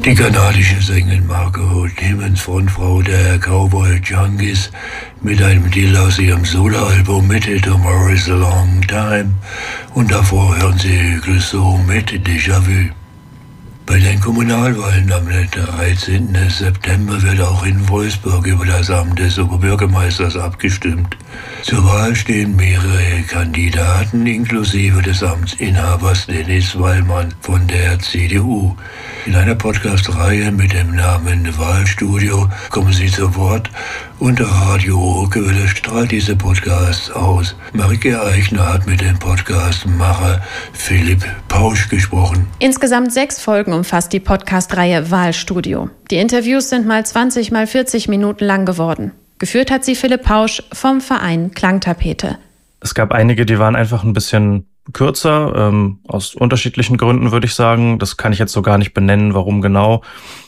Die kanadische Sängerin Margo Timmons, Frontfrau der Cowboy Junkies, mit einem Deal aus ihrem Soloalbum Mitte Tomorrow is a Long Time. Und davor hören Sie Clouseau mit Déjà-vu. Bei den Kommunalwahlen am 13. September wird auch in Wolfsburg über das Amt des Oberbürgermeisters abgestimmt. Zur Wahl stehen mehrere Kandidaten, inklusive des Amtsinhabers Dennis Wallmann von der CDU. In einer Podcast-Reihe mit dem Namen Wahlstudio kommen Sie zu Wort. Unter Radio Ruhrgefühle strahlt diese Podcast aus. Marike Eichner hat mit dem Podcast-Macher Philipp Pausch gesprochen. Insgesamt 6 Folgen umfasst die Podcast-Reihe Wahlstudio. Die Interviews sind mal 20, mal 40 Minuten lang geworden. Geführt hat sie Philipp Pausch vom Verein Klangtapete. Es gab einige, die waren einfach ein bisschen kürzer, aus unterschiedlichen Gründen würde ich sagen. Das kann ich jetzt so gar nicht benennen, warum genau.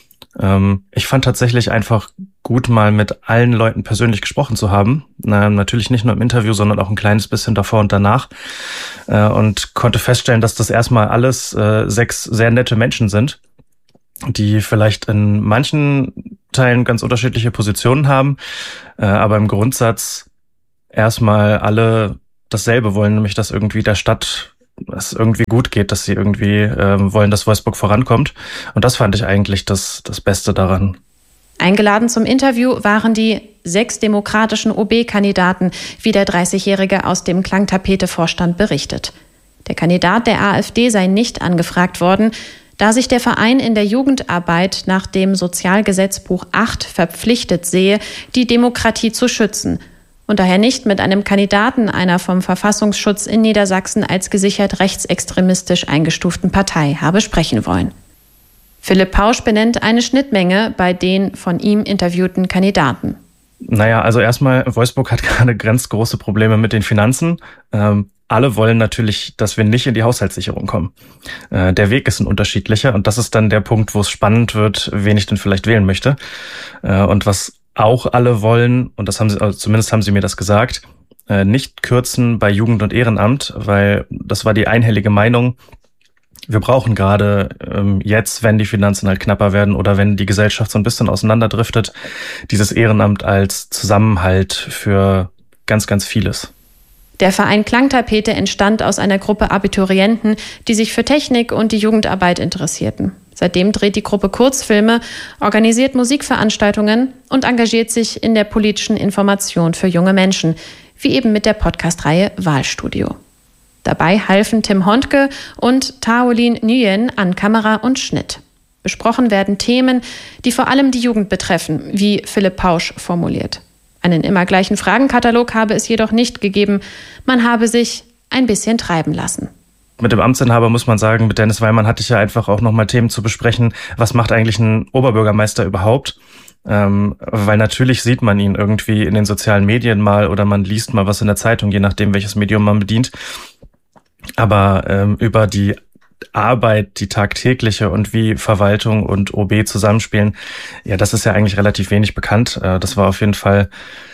Ich fand tatsächlich einfach gut, mal mit allen Leuten persönlich gesprochen zu haben. Natürlich nicht nur im Interview, sondern auch ein kleines bisschen davor und danach. Und konnte feststellen, dass das erstmal alles 6 sehr nette Menschen sind, die vielleicht in manchen Teilen ganz unterschiedliche Positionen haben, aber im Grundsatz erstmal alle dasselbe wollen, nämlich dass irgendwie der Stadt es irgendwie gut geht, dass sie irgendwie wollen, dass Wolfsburg vorankommt. Und das fand ich eigentlich das Beste daran. Eingeladen zum Interview waren die 6 demokratischen OB-Kandidaten, wie der 30-Jährige aus dem Klangtapete-Vorstand berichtet. Der Kandidat der AfD sei nicht angefragt worden, da sich der Verein in der Jugendarbeit nach dem Sozialgesetzbuch 8 verpflichtet sehe, die Demokratie zu schützen und daher nicht mit einem Kandidaten einer vom Verfassungsschutz in Niedersachsen als gesichert rechtsextremistisch eingestuften Partei habe sprechen wollen. Philipp Pausch benennt eine Schnittmenge bei den von ihm interviewten Kandidaten. Naja, also erstmal, Wolfsburg hat gerade ganz große Probleme mit den Finanzen. Alle wollen natürlich, dass wir nicht in die Haushaltssicherung kommen. Der Weg ist ein unterschiedlicher und das ist dann der Punkt, wo es spannend wird, wen ich denn vielleicht wählen möchte. Und was auch alle wollen, und das haben sie, also zumindest haben sie mir das gesagt, nicht kürzen bei Jugend und Ehrenamt, weil das war die einhellige Meinung. Wir brauchen gerade jetzt, wenn die Finanzen halt knapper werden oder wenn die Gesellschaft so ein bisschen auseinanderdriftet, dieses Ehrenamt als Zusammenhalt für ganz, ganz vieles. Der Verein Klangtapete entstand aus einer Gruppe Abiturienten, die sich für Technik und die Jugendarbeit interessierten. Seitdem dreht die Gruppe Kurzfilme, organisiert Musikveranstaltungen und engagiert sich in der politischen Information für junge Menschen, wie eben mit der Podcast-Reihe Wahlstudio. Dabei halfen Tim Hontke und Taolin Nguyen an Kamera und Schnitt. Besprochen werden Themen, die vor allem die Jugend betreffen, wie Philipp Pausch formuliert. Einen immer gleichen Fragenkatalog habe es jedoch nicht gegeben. Man habe sich ein bisschen treiben lassen. Mit dem Amtsinhaber muss man sagen, mit Dennis Wallmann hatte ich ja einfach auch nochmal Themen zu besprechen. Was macht eigentlich ein Oberbürgermeister überhaupt? Weil natürlich sieht man ihn irgendwie in den sozialen Medien mal oder man liest mal was in der Zeitung, je nachdem, welches Medium man bedient. Aber über die Arbeit, die tagtägliche und wie Verwaltung und OB zusammenspielen, ja, das ist ja eigentlich relativ wenig bekannt. Das war auf jeden Fall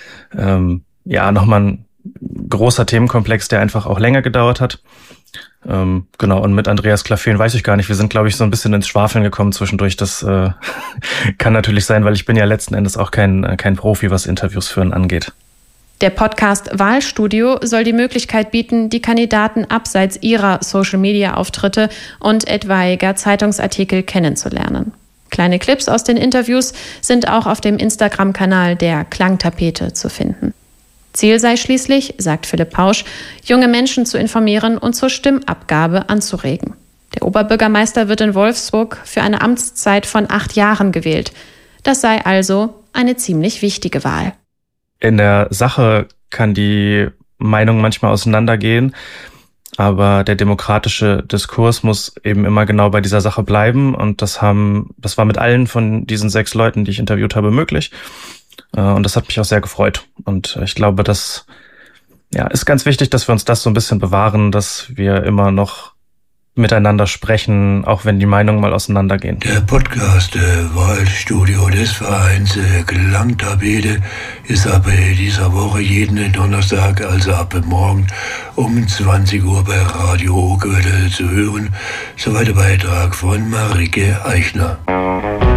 nochmal ein großer Themenkomplex, der einfach auch länger gedauert hat. Genau, und mit Andreas Klaffeen weiß ich gar nicht. Wir sind, glaube ich, so ein bisschen ins Schwafeln gekommen zwischendurch. Das kann natürlich sein, weil ich bin ja letzten Endes auch kein Profi, was Interviews führen angeht. Der Podcast Wahlstudio soll die Möglichkeit bieten, die Kandidaten abseits ihrer Social-Media-Auftritte und etwaiger Zeitungsartikel kennenzulernen. Kleine Clips aus den Interviews sind auch auf dem Instagram-Kanal der Klangtapete zu finden. Ziel sei schließlich, sagt Philipp Pausch, junge Menschen zu informieren und zur Stimmabgabe anzuregen. Der Oberbürgermeister wird in Wolfsburg für eine Amtszeit von 8 Jahren gewählt. Das sei also eine ziemlich wichtige Wahl. In der Sache kann die Meinung manchmal auseinandergehen, aber der demokratische Diskurs muss eben immer genau bei dieser Sache bleiben und das war mit allen von diesen 6 Leuten, die ich interviewt habe, möglich. Und das hat mich auch sehr gefreut. Und ich glaube, das ist ganz wichtig, dass wir uns das so ein bisschen bewahren, dass wir immer noch miteinander sprechen, auch wenn die Meinungen mal auseinandergehen. Der Podcast Wahlstudio des Vereins Klangtapete ist ab dieser Woche jeden Donnerstag, also ab morgen um 20 Uhr bei Radio Okerwelle zu hören. Soweit der Beitrag von Marike Eichner.